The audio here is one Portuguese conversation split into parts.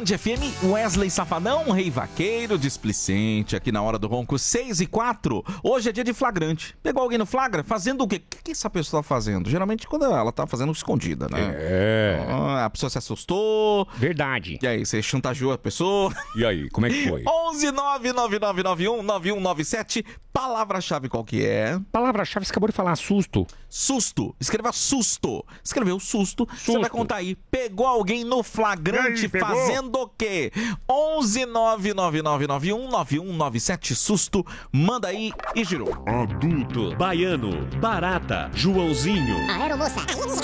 FM, Wesley Safadão, Rei Vaqueiro, displicente, aqui na Hora do Ronco, 6h04. Hoje é dia de flagrante. Pegou alguém no flagra? Fazendo o quê? O que essa pessoa tá fazendo? Geralmente quando ela tá fazendo escondida, né? A pessoa se assustou. Verdade. E aí, você chantageou a pessoa. E aí, como é que foi? 11999919197. Palavra-chave qual que é? Palavra-chave, você acabou de falar, susto. Susto. Escreva susto. Escreveu susto. Você vai contar aí. Pegou alguém no flagrante aí, pegou? fazendo o quê? 11999919197. Susto. Manda aí e girou. Adulto, baiano, barata, Joãozinho. Aeromoça.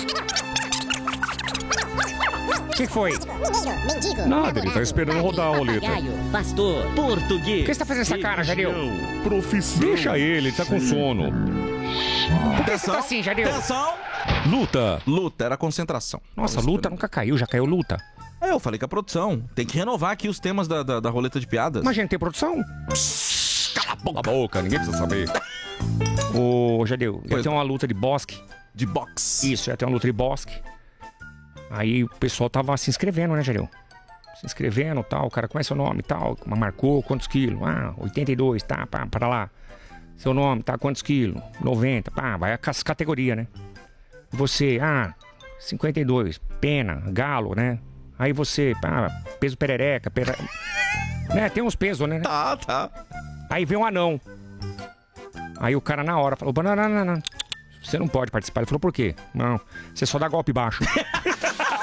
O que foi? Mineiro, mendigo. Nada, ele tá esperando rodar a roleta. Papagaio, pastor, português. Por que você tá fazendo essa cara, Jadeu? Profissão. Deixa ele tá com sono. Por que você Atenção. tá assim, Jadeu? Atenção. Luta. Luta. Era concentração. Nossa, Tava luta esperando. nunca caiu, já caiu luta. Eu falei com a produção. Tem que renovar aqui os temas da roleta de piadas. Mas a gente tem produção? Cala Cala a boca, ninguém precisa saber. Ô, Jadeu, ia Pois ter uma luta de bosque. De boxe. Isso, ia ter uma luta de bosque. Aí o pessoal tava se inscrevendo, né, Jadeu? Se inscrevendo e tal, o cara, como é seu nome e tal? Marcou quantos quilos? 82, tá, pá, para lá. Seu nome, tá, quantos quilos? 90, pá, vai as categorias, né? Você, 52, pena, galo, né? Aí você, pá, peso perereca, né, tem uns pesos, né? Tá. Aí vem um anão. Aí o cara na hora falou, não, você não pode participar. Ele falou, por quê? Não, você só dá golpe baixo.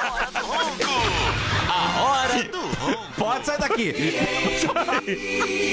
A Hora do Ronco. Pode sair daqui.